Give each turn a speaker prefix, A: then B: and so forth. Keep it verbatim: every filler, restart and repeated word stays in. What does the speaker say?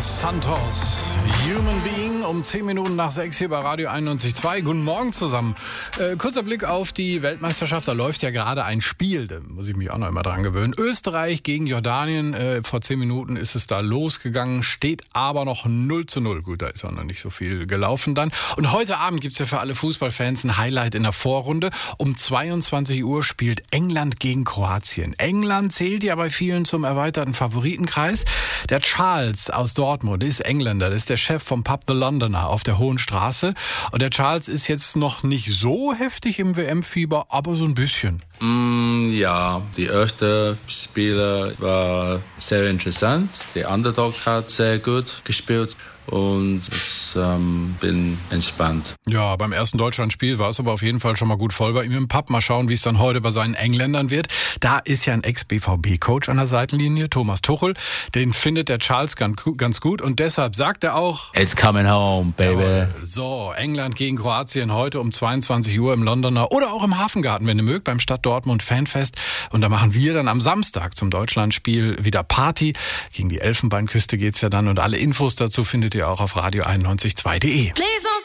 A: dos Santos, Human Being, um zehn Minuten nach sechs hier bei Radio einundneunzig Komma zwei. Guten Morgen zusammen. Äh, kurzer Blick auf die Weltmeisterschaft, da läuft ja gerade ein Spiel, da muss ich mich auch noch immer dran gewöhnen. Österreich gegen Jordanien, äh, vor zehn Minuten ist es da losgegangen, steht aber noch null zu null. Gut, da ist auch noch nicht so viel gelaufen dann. Und heute Abend gibt's ja für alle Fußballfans ein Highlight in der Vorrunde. Um zweiundzwanzig Uhr spielt England gegen Kroatien. England zählt ja bei vielen zum erweiterten Favoritenkreis. Der Charles aus Dortmund ist Engländer, das ist der Chef vom Pub The Londoner auf der Hohen Straße. Und der Charles ist jetzt noch nicht so heftig im W M-Fieber, aber so ein bisschen.
B: Mm, ja, die ersten Spiele war sehr interessant. Der Underdog hat sehr gut gespielt. Und ich ähm, bin entspannt.
A: Ja, beim ersten Deutschlandspiel war es aber auf jeden Fall schon mal gut voll bei ihm im Pub. Mal schauen, wie es dann heute bei seinen Engländern wird. Da ist ja ein Ex-B V B-Coach an der Seitenlinie, Thomas Tuchel. Den findet der Charles ganz gut und deshalb sagt er auch:
B: It's coming home, baby.
A: Jawohl. So, England gegen Kroatien heute um zweiundzwanzig Uhr im Londoner oder auch im Hafengarten, wenn ihr mögt, beim Stadt Dortmund Fanfest. Und da machen wir dann am Samstag zum Deutschlandspiel wieder Party. Gegen die Elfenbeinküste geht's ja dann und alle Infos dazu findet ihr auch auf radio einundneunzig Komma zwei punkt de.